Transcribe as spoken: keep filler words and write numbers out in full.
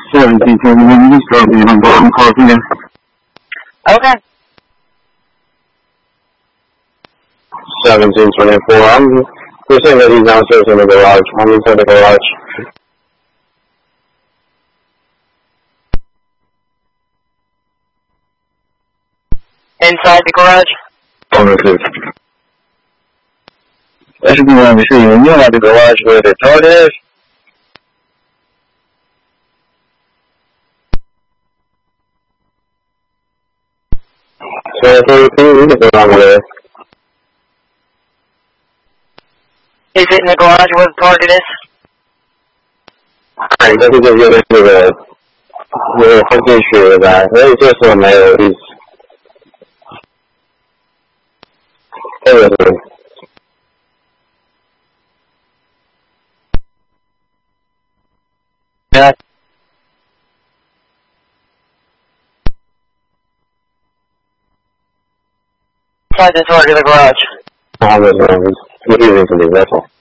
seventeen twenty-one, you start being on bottom car here. Okay. seventeen twenty-four, I'm just saying that he's downstairs in the garage. I'm inside the garage. Inside the garage? Affirmative. That should be what I'm saying. When you're at the garage where the toilet is, so thirty-two, we can go down there. Is it in the garage where the target is? Alright, that's because you're into the, the fucking issue with that. It's just one mail, he's, everything. Yeah. Inside the target of the garage. I'm just, um, he's, he's into the vessel.